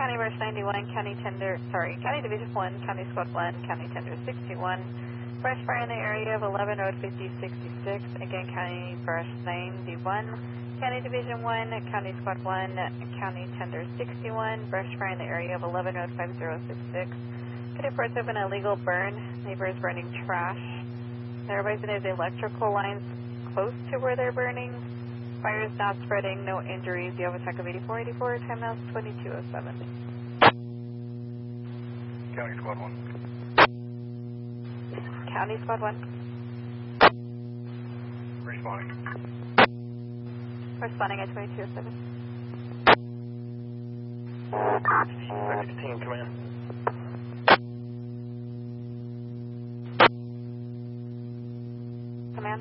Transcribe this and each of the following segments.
County Rush 91, County Division 1, County Squad 1, County Tender 61. Brush fire in the area of 11 Road 5066. Again, County Brush 91, County Division 1, County Squad 1, County Tender 61. Brush fire in the area of 11 Road 5066. Could reports of an illegal burn. Neighbors burning trash. Everybody's in his electrical lines close to where they're burning. Fire is not spreading, no injuries. You have a check of 8484, time now is 2207. County Squad 1. County Squad 1. Responding. Responding at 2207. 16, command. Command.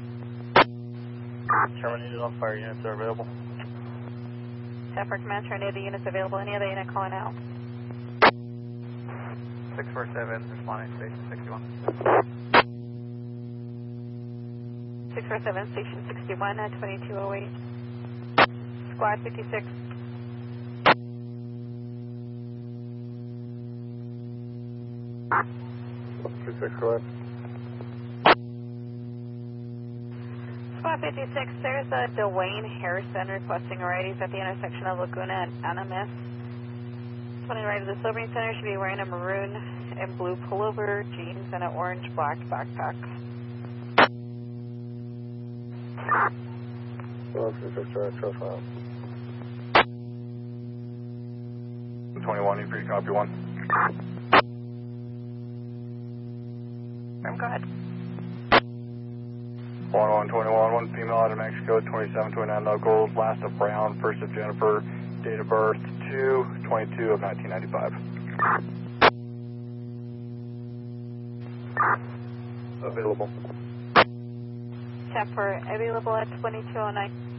Terminated, all fire units are available. Staff for command, terminated units available. Any other unit calling out? 647, responding station 61. 647, station 61 at 2208. Squad 56. Correct. Squad 56, there's a Dwayne Harrison requesting a ride. He's at the intersection of Laguna and Animas. Running right to the Sobering Center, should be wearing a maroon and blue pullover, jeans, and an orange-black backpack. 21, you free copy 1. Go ahead. 1121, 1 female out of Mexico, 2729 locals, last of Brown, first of Jennifer, date of birth 2/22 of 1995. Available. Temper available at 2209.